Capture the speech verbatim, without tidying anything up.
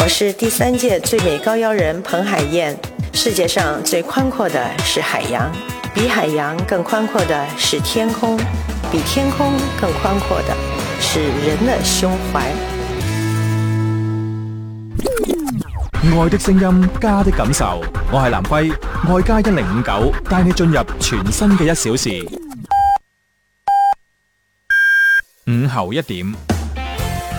我是第三届最美高腰人彭海燕。世界上最宽阔的是海洋，比海洋更寬闊的是天空，比天空更寬闊的是人的胸懷。 愛的聲音，家的感受。我係南輝，愛家一零五九，帶你進入全新嘅一小時。午後一點。